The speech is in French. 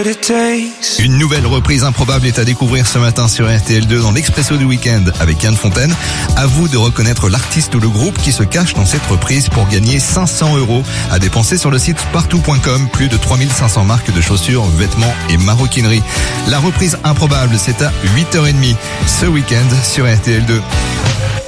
Une nouvelle reprise improbable est à découvrir ce matin sur RTL2 dans l'Expresso du Week-end avec Yann Fontaine. À vous de reconnaître l'artiste ou le groupe qui se cache dans cette reprise pour gagner 500 € à dépenser sur le site partout.com. Plus de 3500 marques de chaussures, vêtements et maroquinerie. La reprise improbable, c'est à 8h30 ce week-end sur RTL2.